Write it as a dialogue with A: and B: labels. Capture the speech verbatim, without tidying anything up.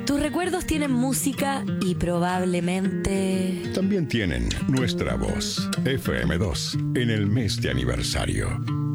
A: Tus recuerdos tienen música y probablemente...
B: También tienen nuestra voz, F M dos, en el mes de aniversario.